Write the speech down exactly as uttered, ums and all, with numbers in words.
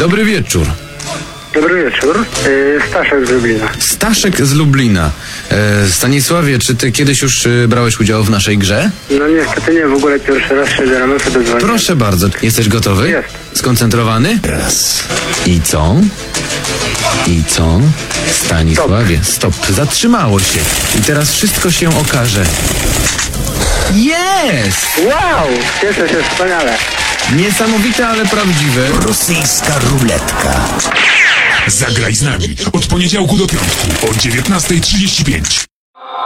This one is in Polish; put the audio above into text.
Dobry wieczór. Dobry wieczór. Yy, Staszek z Lublina. Staszek z Lublina. E, Stanisławie, czy ty kiedyś już y, brałeś udział w naszej grze? No niestety nie, w ogóle pierwszy raz się zbieramy, sobie dzwonię. Proszę bardzo. Jesteś gotowy? Jest. Skoncentrowany? Raz. I co? I co? Stanisławie, stop. Zatrzymało się. I teraz wszystko się okaże. Jest! Wow! Cieszę się wspaniale. Niesamowite, ale prawdziwe. Rosyjska ruletka. Zagraj z nami od poniedziałku do piątku o dziewiętnasta trzydzieści pięć.